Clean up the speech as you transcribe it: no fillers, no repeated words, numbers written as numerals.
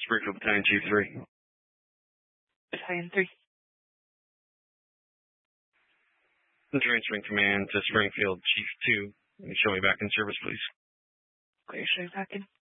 Springfield Battalion Chief 3. Battalion 3. Transferring command to Springfield Chief 2. Show me back in service, please. Okay, show me back in.